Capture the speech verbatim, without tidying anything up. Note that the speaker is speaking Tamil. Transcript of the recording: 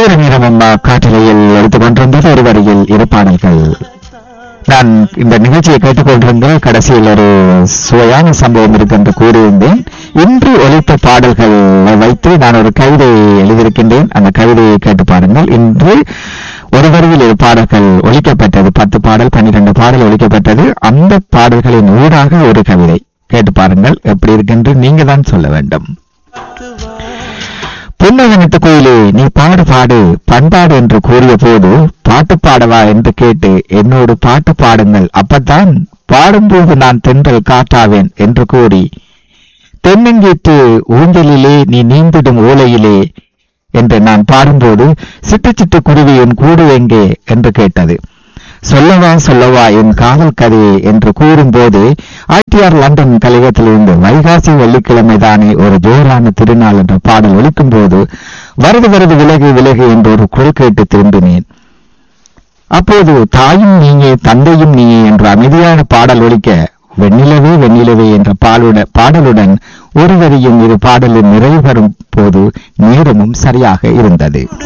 இதுவரை நேரம் காட்டிலையில் எடுத்துக் கொண்டிருந்தது ஒரு வரியில் இரு பாடல்கள். நான் இந்த நிகழ்ச்சியை கேட்டுக்கொண்டிருந்த கடைசியில் ஒரு சுவையான சம்பவம் இருக்கு என்று கூறியிருந்தேன். இன்று ஒலித்த பாடல்களை வைத்து நான் ஒரு கவிதை எழுதியிருக்கின்றேன். அந்த கவிதையை கேட்டு பாருங்கள். இன்று ஒரு வரியில் இரு பாடல்கள் ஒலிக்கப்பட்டது. பத்து பாடல் பன்னிரண்டு பாடல் ஒலிக்கப்பட்டது. அந்த பாடல்களின் ஊடாக ஒரு கவிதை கேட்டு பாருங்கள். எப்படி இருக்குன்று நீங்க தான் சொல்ல வேண்டும். புன்னகனத்து கோயிலே நீ பாடு பாடு பண்பாடு என்று கூறிய போது பாட்டு பாடவா என்று கேட்டு என்னோடு பாட்டு பாடுங்கள், அப்பத்தான் பாடும்போது நான் தென்றல் காட்டாவேன் என்று கூறி தென்னங்கீட்டு ஊஞ்சலிலே நீ நீந்திடும் ஓலையிலே என்று நான் பாடும்போது சிட்டு சிட்டு குருவி என் கூடு எங்கே என்று கேட்டது. சொல்லவா சொல்லவா என் காதல் கதையே என்று கூறும்போது ஐடிஆர் லண்டன் கழகத்திலிருந்து வைகாசி வெள்ளிக்கிழமை தானே ஒரு ஜோரான திருநாள் என்ற பாடல் ஒலிக்கும் போது வருது வருது விலகு விலகு என்று ஒரு குரல் கேட்டு திரும்பினேன். அப்போது தாயும் நீயே தந்தையும் நீயே என்ற அமைதியான பாடல் ஒலிக்க வெண்ணிலவே வெண்ணிலவே என்ற பாலுட பாடலுடன் ஒரு வரியும் இரு பாடலில் நிறைவு பெறும் போது நேரமும் சரியாக இருந்தது.